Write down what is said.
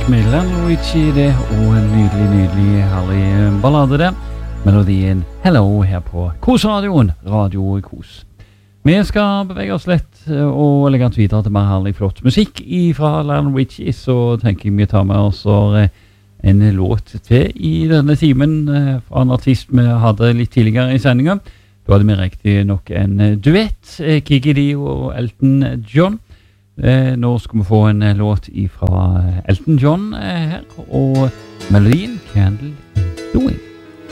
med Luigi det, og en nydelig, herlig ballade det. Melodien Hello her på Kos-radioen, Radio Kos. Vi skal bevege oss litt og legge oss videre til mer herlig flott musikk fra Luigi, så tenker jeg vi tar med oss en låt til i denne timen fra en artist vi hadde litt tidligere i sendingen. Da hadde vi riktig nok en duett, Kiki D og Elton John. Nå skal vi få en låt fra Elton John her, og melodien Candle in the Wind.